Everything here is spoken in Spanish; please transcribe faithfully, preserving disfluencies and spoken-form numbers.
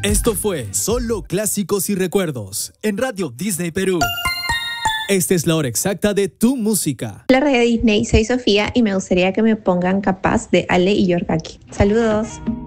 Esto fue Solo Clásicos y Recuerdos en Radio Disney Perú. Esta es la hora exacta de tu música. La radio Disney, soy Sofía y me gustaría que me pongan Capaz de Ale y Yorgaki. Saludos.